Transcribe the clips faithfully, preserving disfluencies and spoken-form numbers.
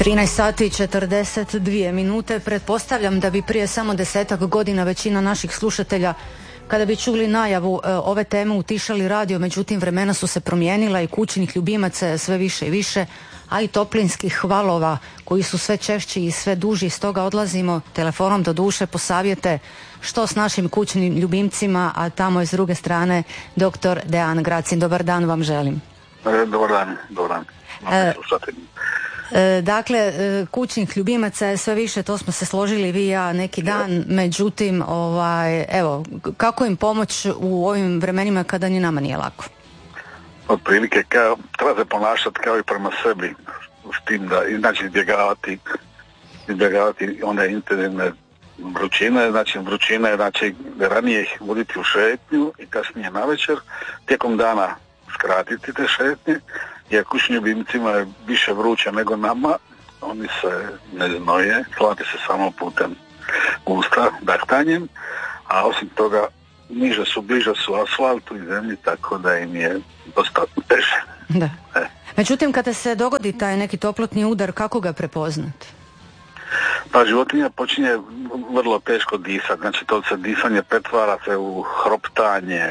trinaest sati i četrdeset dvije minute. Pretpostavljam da bi prije samo desetak godina većina naših slušatelja, kada bi čuli najavu e, ove teme, utišali radio, međutim vremena su se promijenila i kućnih ljubimaca je sve više i više, a i toplinskih valova koji su sve češći i sve duži. Stoga odlazimo telefonom do duše po savjete što s našim kućnim ljubimcima, a tamo je s druge strane doktor Dean Gracin. Dobar dan vam želim. E, dobar dan, dobar dan. E, e, dakle, e, kućnih ljubimaca je sve više, to smo se složili vi i ja neki dan, međutim, ovaj, evo, kako im pomoć u ovim vremenima kada ni nama nije lako? Otprilike, kao, treba se ponašati kao i prema sebi, s tim da, znači, izbjegavati, izbjegavati one intenzivne vrućine, znači vrućine je, znači, ranije ih voditi u šetnju i kasnije navečer, tijekom dana skratiti te šetnje, jer kućnim ljubimcima je više vruće nego nama, oni se ne znoje, hladi se samo putem usta, dahtanjem, a osim toga niže su, bliže su asfaltu i zemlji, tako da im je dosta teže. Da. E. Međutim, kada se dogodi taj neki toplotni udar, kako ga prepoznati? Pa životinja počinje vrlo teško disati, znači to se disanje pretvara se u hroptanje,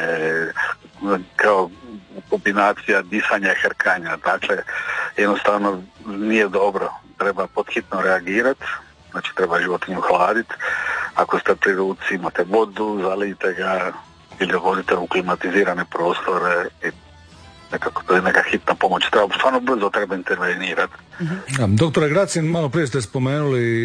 kao kombinacija disanja i hrkanja, dakle jednostavno nije dobro, treba podhitno reagirati, znači treba životinju hladiti, ako ste pri ruci imate vodu, zalijte ga ili vodite u klimatizirane prostore i nekako to je neka hitna pomoć, treba, stvarno brzo treba intervenirati. Mm-hmm. Doktore Gracin, malo prije ste spomenuli e,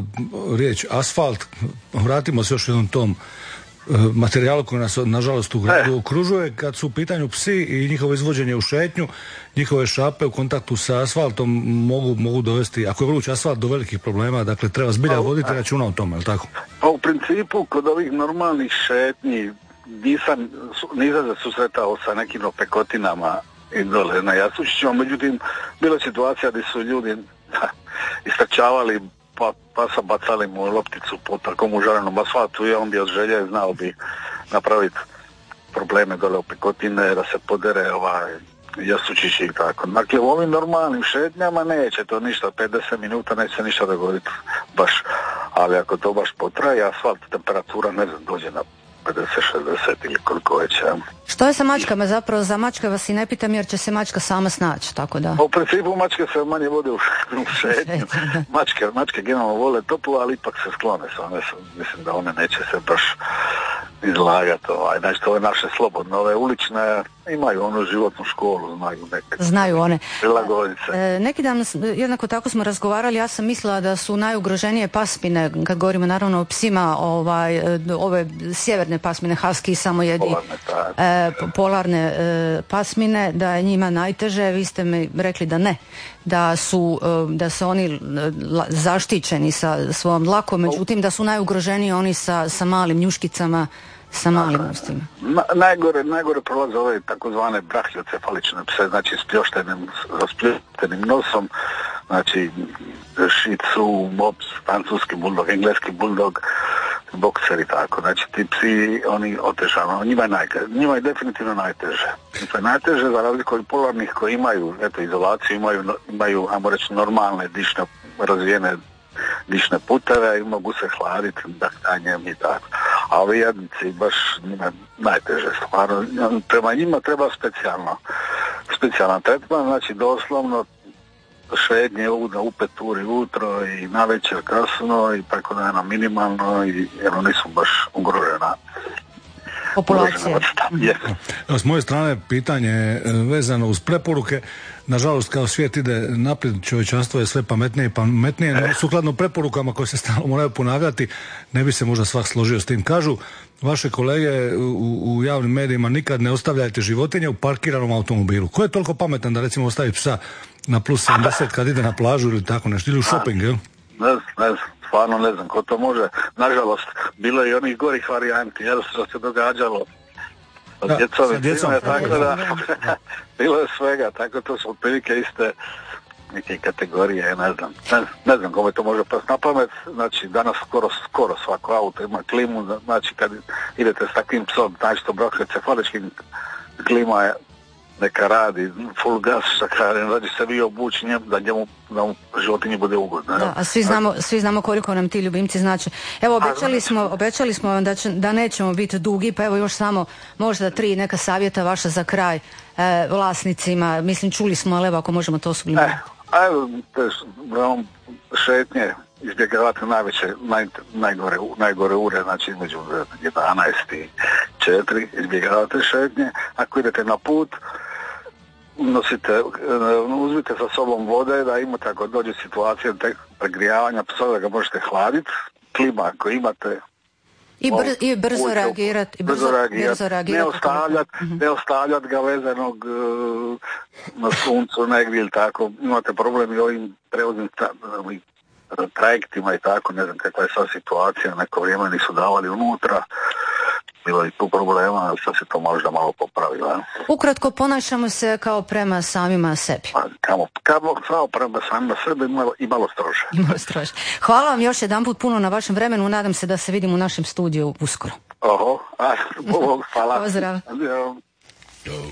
riječ asfalt, vratimo se još jednom tom e, materijalu koji nas nažalost u gradu okružuje, kad su u pitanju psi i njihovo izvođenje u šetnju, njihove šape u kontaktu sa asfaltom mogu, mogu dovesti, ako je vruć asfalt, do velikih problema, dakle treba zbilja voditi računa o tome, je li tako? Pa u principu kod ovih normalnih šetnji nisam, nisam se susretao sa nekim opekotinama i dole na Jastučićima, međutim bila je situacija gdje su ljudi da, istrčavali pa, pa sam bacali mu lopticu po takom užarenom asfaltu i on bi od želje znao bi napraviti probleme dole opekotine, da se podere ovaj Jastučići i tako. Dakle, u ovim normalnim šetnjama neće to ništa, pedeset minuta neće se ništa dogoditi baš, ali ako to baš potraje, asfalt, temperatura ne znam, dođe na pedeset šezdeset ili koliko već. Što je sa mačkama? Zapravo za mačke vas i ne pitam jer će se mačka sama snaći, tako da... U principu mačke se manje vode u šetnju. Mačke, mačke generalno vole toplo, ali ipak se sklone se. One su, mislim da one neće se baš izlagati. Ovaj. Znači, ove naše slobodne, ove ulične, imaju onu životnu školu, znaju neke. Znaju one. Prilagodice. E, neki dan, jednako tako smo razgovarali, ja sam mislila da su najugroženije pasmine, kad govorimo naravno o psima, ovaj, ove sjeverne pasmine, husky, samo jedi polarne, e, polarne e, pasmine, da je njima najteže. Vi ste mi rekli da ne, da su, e, da su oni la, zaštićeni sa svojom dlakom, međutim da su najugroženiji oni sa, sa malim njuškicama, sa malim ustima. Na, najgore, najgore prolaze ove takozvane brahiocefalične pse, znači s pljoštenim, raspljoštenim nosom, znači šicu, mops, francuski buldog, engleski buldog, bokser i tako. Znači ti psi, oni otežano, njima je, najteže, njima je definitivno najteže. To je najteže za razliku od polarnih koji imaju eto, izolaciju, imaju, imaju, ajmo reći, normalne dišne, razvijene dišne puteve i mogu se hladiti dahtanjem i tako. A ovi jadnici baš njima najteže stvarno. Prema njima treba specijalno, specijalan tretman, znači doslovno šetnje u pet uri ujutro i navečer kasno i tako da je na minimalno i jer oni su baš ugrožena populacija. Yes. S moje strane pitanje vezano uz preporuke. Nažalost, kao svijet ide naprijed, čovječanstvo je sve pametnije i pametnije, no sukladno preporukama koje se stalno moraju ponavljati, ne bi se možda svak složio s tim. Kažu vaše kolege u, u javnim medijima, nikad ne ostavljajte životinje u parkiranom automobilu. Ko je toliko pametan da recimo ostavi psa na plus sedamdeset kad ide na plažu ili tako nešto, ili u shopping, jel? Ne znam, ne znam, stvarno ne znam ko to može. Nažalost, bilo je i onih gorih varijanti, jer što se događalo Da, djecom, sa djecom. Cime, tako da, bilo je svega, tako to su otprilike iste neke kategorije, ne znam, ne, ne znam kome to može pas na pamet, znači danas skoro, skoro svako auto ima klimu, znači kad idete s takvim psom, znači to brahiocefaličkim klima je neka radi full gas, šta kažem, radi se vi obući njem, da njemu, da mu životinji bude ugodno. Da, a svi znamo, svi znamo koliko nam ti ljubimci znači. Evo, obećali smo, obećali smo vam da, će, da nećemo biti dugi, pa evo još samo možda tri neka savjeta vaša za kraj e, vlasnicima. Mislim, čuli smo, ali evo ako možemo to sublimirati. E, evo, te šetnje, izbjegavati najveće, naj, najgore, najgore ure, znači između jedanaest i četiri, izbjegavate šetnje. Ako idete na put, nosite, uzmite sa sobom vode, da imate, ako dođe situacija pregrijavanja psa, da ga možete hladiti, klima ako imate. I, br, i brzo reagirati. Brzo, brzo reagirati. Ne ostavljati uh-huh. ne ostavljat ga vezanog uh, na suncu negdje ili tako. Imate problem i ovim prevoznim trajektima i tako, ne znam kakva je sad situacija, neko vrijeme nisu davali unutra, bilo je tu problema, sad se to možda malo popravilo. Ukratko, ponašamo se kao prema samima sebi. Pa, kao, kao, kao prema samima sebi i malo, i malo strože. I malo strože. Hvala vam još jedan put puno na vašem vremenu, nadam se da se vidimo u našem studiju uskoro. Oho, a, Bog, hvala. Pozdrav.